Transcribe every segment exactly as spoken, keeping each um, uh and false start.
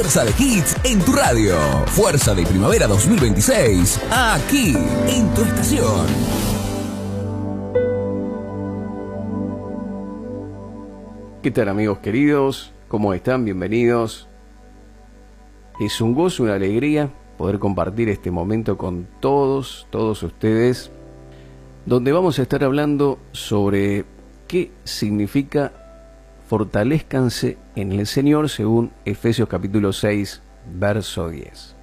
Fuerza de Hits en tu radio. Fuerza de Primavera dos mil veintiséis. Aquí, en tu estación. ¿Qué tal, amigos queridos? ¿Cómo están? Bienvenidos. Es un gozo, una alegría poder compartir este momento con todos, todos ustedes, donde vamos a estar hablando sobre qué significa fortalezcanse en el Señor según Efesios capítulo seis, verso diez.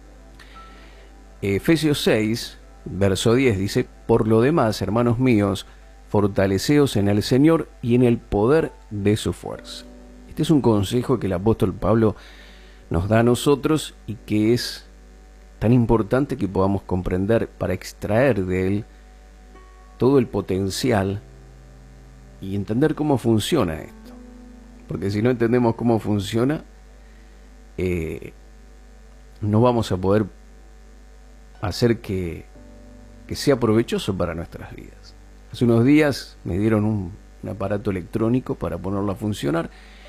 Efesios seis, verso diez dice: por lo demás, hermanos míos, fortaleceos en el Señor y en el poder de su fuerza. Este es un consejo que el apóstol Pablo nos da a nosotros y que es tan importante que podamos comprender para extraer de él todo el potencial y entender cómo funciona esto. Porque si no entendemos cómo funciona, eh, no vamos a poder hacer que, que sea provechoso para nuestras vidas. Hace unos días me dieron un, un aparato electrónico para ponerlo a funcionar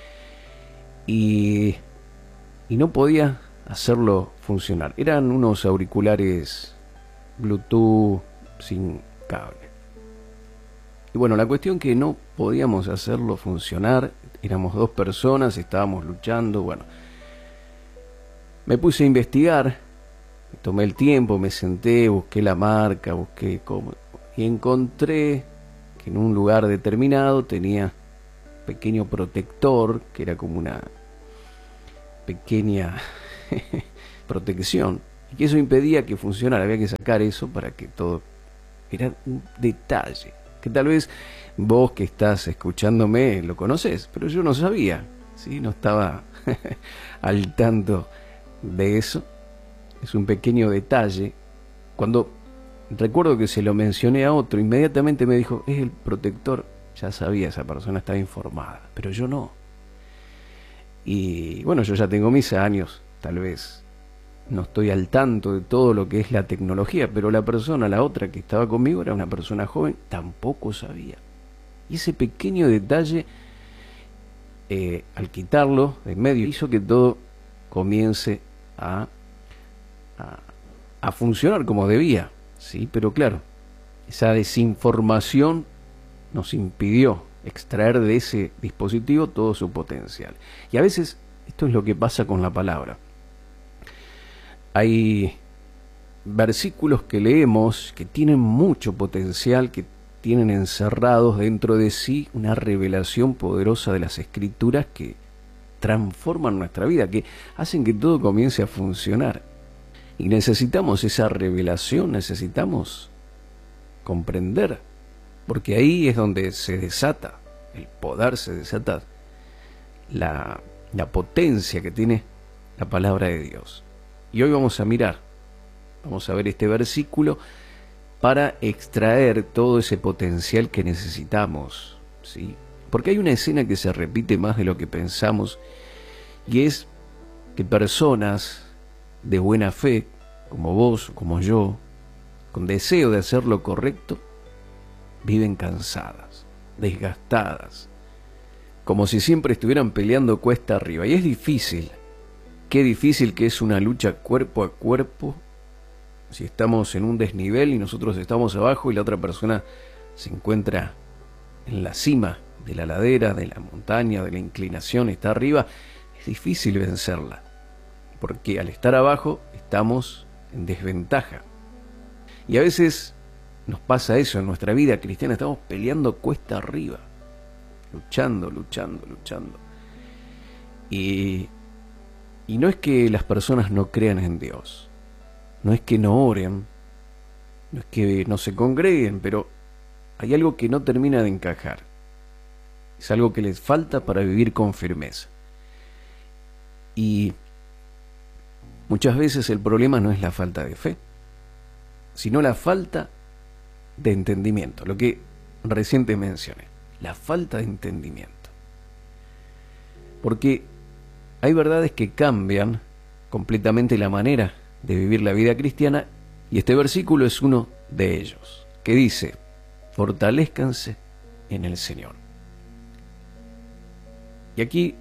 y, y no podía hacerlo funcionar. Eran unos auriculares Bluetooth sin cable. Y bueno, la cuestión que no podíamos hacerlo funcionar. Éramos dos personas, estábamos luchando, bueno. Me puse a investigar, tomé el tiempo, me senté, busqué la marca, busqué cómo, y encontré que en un lugar determinado tenía un pequeño protector, que era como una pequeña protección, y que eso impedía que funcionara. Había que sacar eso para que todo... Era un detalle que tal vez vos que estás escuchándome lo conocés, pero yo no sabía, ¿sí? No estaba al tanto de eso. Es un pequeño detalle. Cuando recuerdo que se lo mencioné a otro, inmediatamente me dijo: es el protector. Ya sabía, esa persona estaba informada, pero yo no. Y bueno, yo ya tengo mis años, tal vez no estoy al tanto de todo lo que es la tecnología, pero la persona, la otra que estaba conmigo, era una persona joven, tampoco sabía. Y ese pequeño detalle, eh, al quitarlo de en medio, hizo que todo comience a, a, a funcionar como debía, ¿sí? Pero claro, esa desinformación nos impidió extraer de ese dispositivo todo su potencial. Y a veces esto es lo que pasa con la palabra. Hay versículos que leemos que tienen mucho potencial, que tienen encerrados dentro de sí una revelación poderosa de las Escrituras que transforman nuestra vida, que hacen que todo comience a funcionar. Y necesitamos esa revelación, necesitamos comprender, porque ahí es donde se desata el poder, se desata la, la potencia que tiene la palabra de Dios. Y hoy vamos a mirar, vamos a ver este versículo para extraer todo ese potencial que necesitamos, ¿sí? Porque hay una escena que se repite más de lo que pensamos, y es que personas de buena fe, como vos, como yo, con deseo de hacer lo correcto, viven cansadas, desgastadas, como si siempre estuvieran peleando cuesta arriba. Y es difícil. Qué difícil que es una lucha cuerpo a cuerpo, si estamos en un desnivel y nosotros estamos abajo y la otra persona se encuentra en la cima de la ladera, de la montaña, de la inclinación, está arriba. Es difícil vencerla, porque al estar abajo estamos en desventaja. Y a veces nos pasa eso en nuestra vida cristiana, estamos peleando cuesta arriba, luchando, luchando, luchando. Y... Y no es que las personas no crean en Dios, no es que no oren, no es que no se congreguen, pero hay algo que no termina de encajar. Es algo que les falta para vivir con firmeza. Y muchas veces el problema no es la falta de fe, sino la falta de entendimiento, lo que recién te mencioné, la falta de entendimiento. Porque hay verdades que cambian completamente la manera de vivir la vida cristiana, y este versículo es uno de ellos, que dice: fortalezcanse en el Señor. Y aquí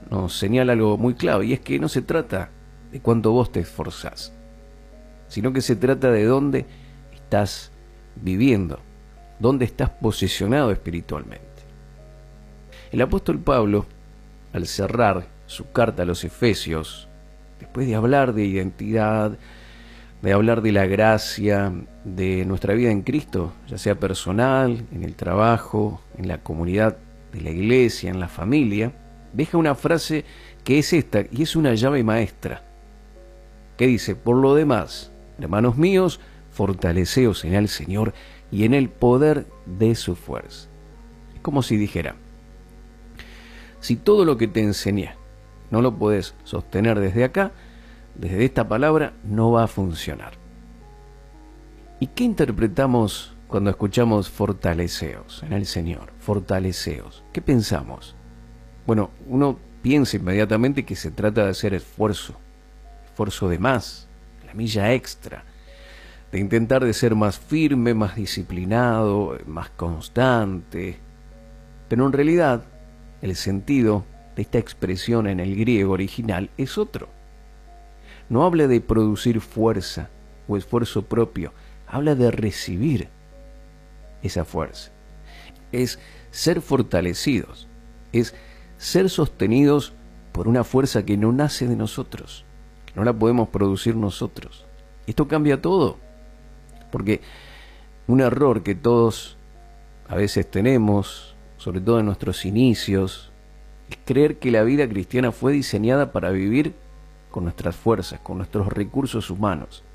nos señala algo muy clave, y es que no se trata de cuánto vos te esforzás, sino que se trata de dónde estás viviendo, dónde estás posicionado espiritualmente. El apóstol Pablo, al cerrar su carta a los Efesios, después de hablar de identidad, de hablar de la gracia, de nuestra vida en Cristo, ya sea personal, en el trabajo, en la comunidad de la iglesia, en la familia, deja una frase que es esta, y es una llave maestra, que dice: por lo demás, hermanos míos, fortaleceos en el Señor y en el poder de su fuerza. Es como si dijera: si todo lo que te enseñé no lo puedes sostener desde acá, desde esta palabra, no va a funcionar. ¿Y qué interpretamos cuando escuchamos fortaleceos en el Señor? Fortaleceos. ¿Qué pensamos? Bueno, uno piensa inmediatamente que se trata de hacer esfuerzo, esfuerzo de más, la milla extra, de intentar de ser más firme, más disciplinado, más constante. Pero en realidad, el sentido de esta expresión en el griego original es otro. No habla de producir fuerza o esfuerzo propio, habla de recibir esa fuerza. Es ser fortalecidos, es ser sostenidos por una fuerza que no nace de nosotros, que no la podemos producir nosotros. Esto cambia todo, porque un error que todos a veces tenemos, sobre todo en nuestros inicios, es creer que la vida cristiana fue diseñada para vivir con nuestras fuerzas, con nuestros recursos humanos.